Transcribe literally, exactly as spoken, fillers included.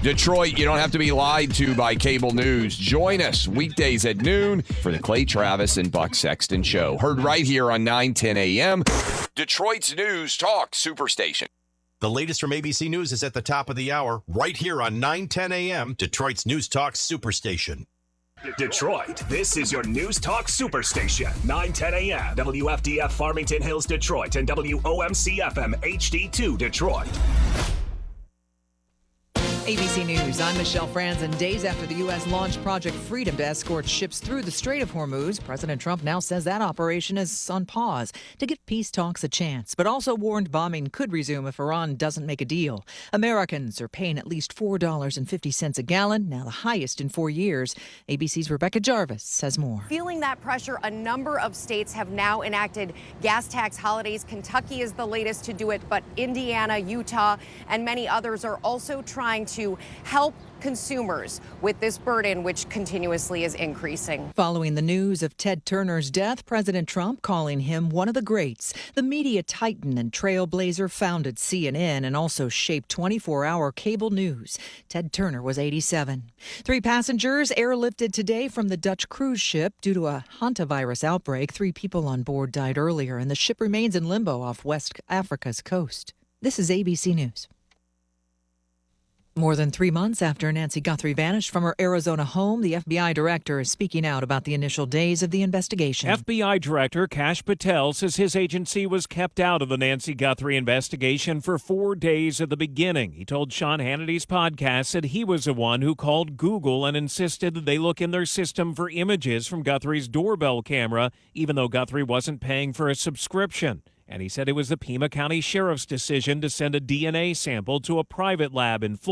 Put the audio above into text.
Detroit, you don't have to be lied to by cable news. Join us weekdays at noon for the Clay Travis and Buck Sexton Show. Heard right here on nine ten a.m. Detroit's News Talk Superstation. The latest from A B C News is at the top of the hour, right here on nine ten a.m. Detroit's News Talk Superstation. Detroit, this is your News Talk Superstation. nine ten a.m. W F D F Farmington Hills, Detroit, and W O M C F M H D two, Detroit. A B C News, I'm Michelle Franzen. Days after the U S launched Project Freedom to escort ships through the Strait of Hormuz, President Trump now says that operation is on pause to give peace talks a chance, but also warned bombing could resume if Iran doesn't make a deal. Americans are paying at least four dollars and fifty cents a gallon, now the highest in four years. A B C's Rebecca Jarvis says more. Feeling that pressure, a number of states have now enacted gas tax holidays. Kentucky is the latest to do it, but Indiana, Utah, and many others are also trying to to help consumers with this burden, which continuously is increasing. Following the news of Ted Turner's death, President Trump calling him one of the greats. The media titan and trailblazer founded C N N and also shaped twenty-four hour cable news. Ted Turner was eighty-seven. Three passengers airlifted today from the Dutch cruise ship due to a hantavirus outbreak. Three people on board died earlier, and the ship remains in limbo off West Africa's coast. This is A B C News. More than three months after Nancy Guthrie vanished from her Arizona home, the F B I director is speaking out about the initial days of the investigation. F B I Director Kash Patel says his agency was kept out of the Nancy Guthrie investigation for four days at the beginning. He told Sean Hannity's podcast that he was the one who called Google and insisted that they look in their system for images from Guthrie's doorbell camera, even though Guthrie wasn't paying for a subscription. And he said it was the Pima County Sheriff's decision to send a D N A sample to a private lab in Florida.